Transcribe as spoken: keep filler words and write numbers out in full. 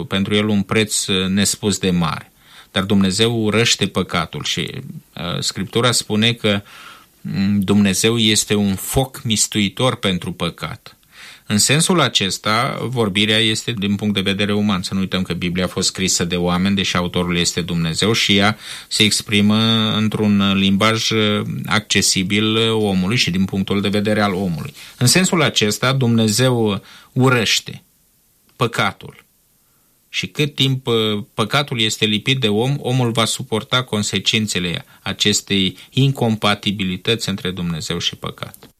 pentru el un preț nespus de mare. Dar Dumnezeu urăște păcatul și uh, Scriptura spune că Dumnezeu este un foc mistuitor pentru păcat. În sensul acesta, vorbirea este din punct de vedere uman. Să nu uităm că Biblia a fost scrisă de oameni, deși autorul este Dumnezeu și ea se exprimă într-un limbaj accesibil omului și din punctul de vedere al omului. În sensul acesta, Dumnezeu urăște păcatul. Și cât timp păcatul este lipit de om, omul va suporta consecințele acestei incompatibilități între Dumnezeu și păcat.